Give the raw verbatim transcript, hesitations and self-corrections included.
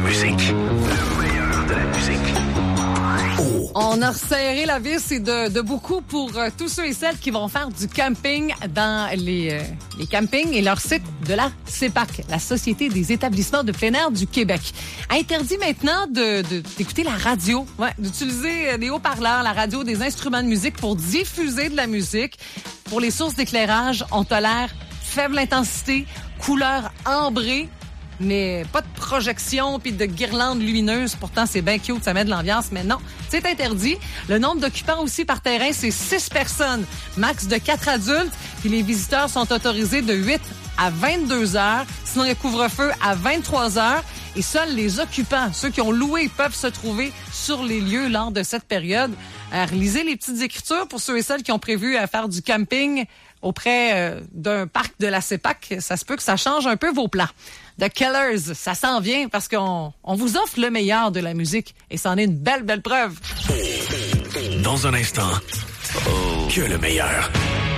musique. Le meilleur de la musique. Oh. On a resserré la vis et de, de beaucoup pour euh, tous ceux et celles qui vont faire du camping dans les, euh, les campings et leur site de la C E P A C, la Société des établissements de plein air du Québec. Interdit maintenant de, de, d'écouter la radio, ouais, d'utiliser des haut-parleurs, la radio, des instruments de musique pour diffuser de la musique. Pour les sources d'éclairage, on tolère faible intensité, couleur ambrée, mais pas de projection puis de guirlandes lumineuses. Pourtant, c'est bien cute, ça met de l'ambiance, mais non, c'est interdit. Le nombre d'occupants aussi par terrain, c'est six personnes, max de quatre adultes. Puis les visiteurs sont autorisés de huit à vingt-deux heures. Sinon, il y a couvre-feu à vingt-trois heures. Et seuls les occupants, ceux qui ont loué, peuvent se trouver sur les lieux lors de cette période. Euh, lisez les petites écritures pour ceux et celles qui ont prévu à faire du camping auprès euh, d'un parc de la C E P A C. Ça se peut que ça change un peu vos plans. The Killers, ça s'en vient parce qu'on on vous offre le meilleur de la musique et c'en est une belle, belle preuve. Dans un instant, oh. que le meilleur.